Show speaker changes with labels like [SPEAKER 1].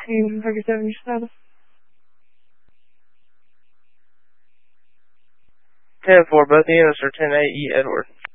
[SPEAKER 1] Can you figure 7 your status?
[SPEAKER 2] 10-4, both units are 10-8 E Edward.